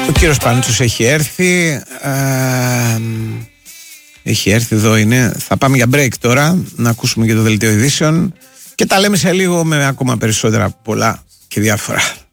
Ο κύριος Πανούτσος έχει έρθει. Έχει έρθει, εδώ είναι. Θα πάμε για break τώρα, να ακούσουμε και το δελτίο ειδήσεων και τα λέμε σε λίγο με ακόμα περισσότερα πολλά και διάφορα.